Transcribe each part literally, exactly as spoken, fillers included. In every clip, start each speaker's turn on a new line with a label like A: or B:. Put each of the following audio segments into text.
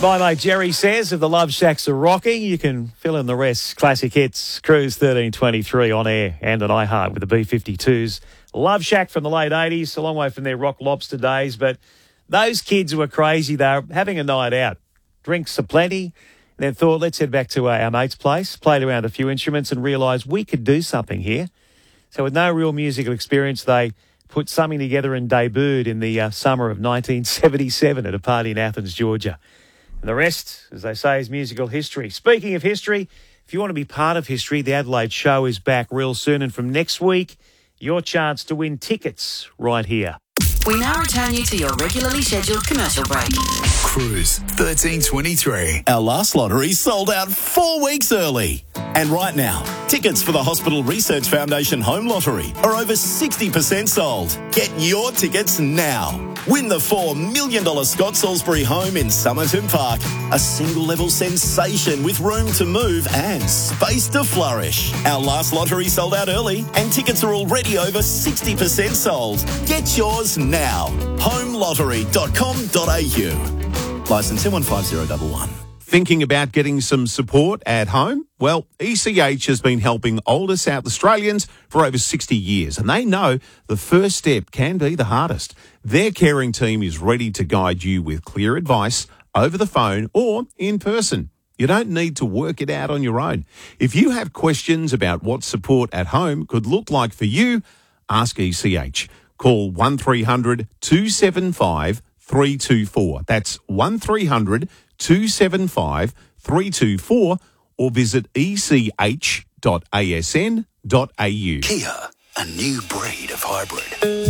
A: My mate Jerry says if the Love Shacks are rocking, you can fill in the rest. Classic hits, Cruise thirteen twenty-three on air and on iHeart with the B fifty-twos. Love Shack from the late eighties, a long way from their Rock Lobster days, but those kids were crazy. They were having a night out, drinks aplenty, and then thought, let's head back to our mate's place, played around a few instruments and realised we could do something here. So with no real musical experience, they put something together and debuted in the uh, summer of nineteen seventy-seven at a party in Athens, Georgia. And the rest, as they say, is musical history. Speaking of history, if you want to be part of history, the Adelaide Show is back real soon. And from next week, your chance to win tickets right here.
B: We now return you to your regularly scheduled commercial break.
C: Cruise thirteen twenty-three. Our last lottery sold out four weeks early. And right now, tickets for the Hospital Research Foundation Home Lottery are over sixty percent sold. Get your tickets now. Win the four million dollars Scott Salisbury home in Somerton Park. A single-level sensation with room to move and space to flourish. Our last lottery sold out early and tickets are already over sixty percent sold. Get yours now. home lottery dot com dot a u. Licence M one five zero one one.
D: Thinking about getting some support at home? Well, E C H has been helping older South Australians for over sixty years, and they know the first step can be the hardest. Their caring team is ready to guide you with clear advice over the phone or in person. You don't need to work it out on your own. If you have questions about what support at home could look like for you, ask E C H. Call one three hundred two seven five three two four. That's one three hundred two seven five three two four or visit e c h dot a s n dot a u.
C: Kia, a new breed of hybrid.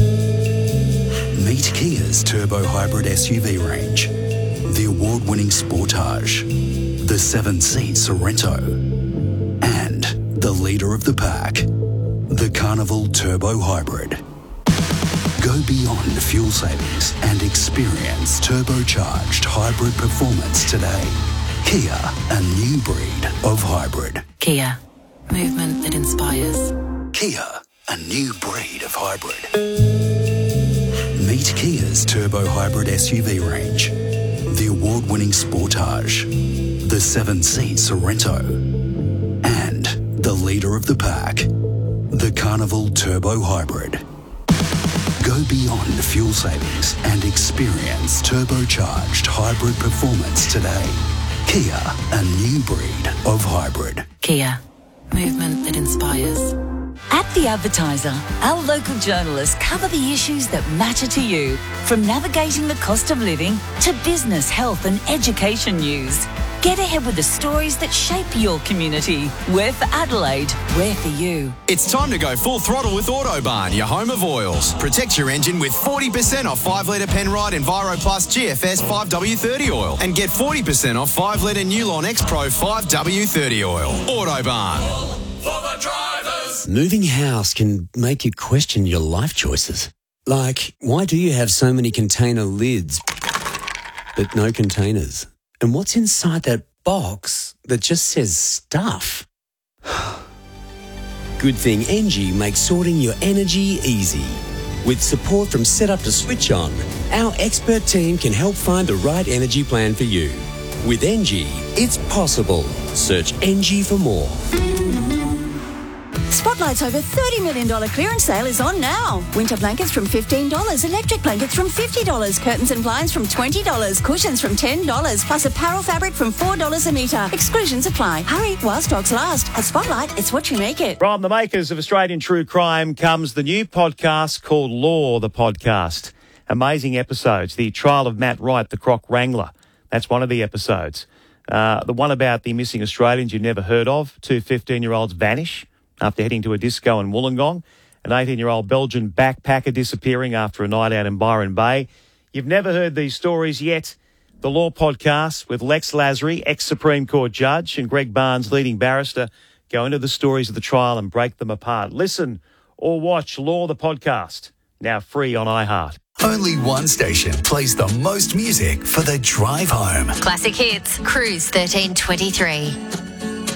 C: Meet Kia's turbo hybrid S U V range. The award-winning Sportage, the seven-seat Sorento, and the leader of the pack, the Carnival Turbo Hybrid. Go beyond fuel savings and experience turbocharged hybrid performance today. Kia, a new breed of hybrid.
B: Kia, movement that inspires.
C: Kia, a new breed of hybrid. Meet Kia's turbo hybrid S U V range. The award-winning Sportage, the seven-seat Sorento, and the leader of the pack, the Carnival Turbo Hybrid. Go beyond fuel savings and experience turbocharged hybrid performance today. Kia, a new breed of hybrid.
B: Kia, movement that inspires.
E: At The Advertiser, our local journalists cover the issues that matter to you, from navigating the cost of living to business, health and education news. Get ahead with the stories that shape your community. We're for Adelaide, we're for you.
F: It's time to go full throttle with Autobarn, your home of oils. Protect your engine with forty percent off five litre Penrite Enviro Plus G F S five W thirty oil and get forty percent off five litre Newlon X Pro five W thirty oil. Autobarn.
G: For the drivers.
H: Moving house can make you question your life choices. Like, why do you have so many container lids but no containers? And what's inside that box that just says stuff? Good thing Engie makes sorting your energy easy. With support from Setup to Switch On, our expert team can help find the right energy plan for you. With Engie, it's possible. Search Engie for more.
I: Spotlight's over thirty million dollars clearance sale is on now. Winter blankets from fifteen dollars, electric blankets from fifty dollars, curtains and blinds from twenty dollars, cushions from ten dollars, plus apparel fabric from four dollars a metre. Exclusions apply. Hurry while stocks last. At Spotlight, it's what you make it.
A: From the makers of Australian True Crime comes the new podcast called Law, the Podcast. Amazing episodes. The trial of Matt Wright, the Croc Wrangler. That's one of the episodes. Uh, the one about the missing Australians you've never heard of. Two fifteen-year-olds vanish after heading to a disco in Wollongong. An eighteen-year-old Belgian backpacker disappearing after a night out in Byron Bay. You've never heard these stories yet. The Law Podcast with Lex Lasry, ex-Supreme Court judge, and Greg Barnes, leading barrister, go into the stories of the trial and break them apart. Listen or watch Law, the Podcast, now free on iHeart.
C: Only one station plays the most music for the drive home.
B: Classic hits, Cruise thirteen twenty-three.